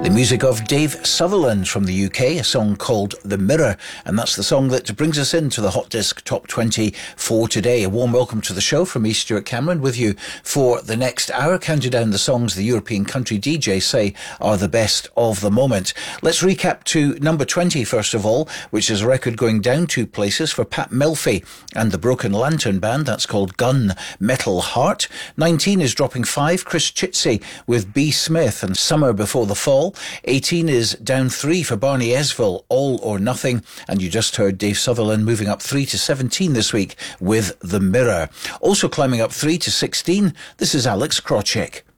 The music of Dave Sutherland from the UK, a song called The Mirror, and that's the song that brings us into the Hot Disc Top 20 for today. A warm welcome to the show from me, Stuart Cameron, with you for the next hour, counting down the songs the European country DJs say are the best of the moment. Let's recap to number 20 first of all, which is a record going down 2 places for Pat Melfi and the Broken Lantern Band. That's called Gun Metal Heart. 19 is dropping 5, Chris Chitsey with B. Smith and Summer Before the Fall. 18 is down 3 for Barney Esville, All or Nothing. And you just heard Dave Sutherland moving up 3 to 17 this week with The Mirror. Also climbing up 3 to 16, this is Alex Krawczyk.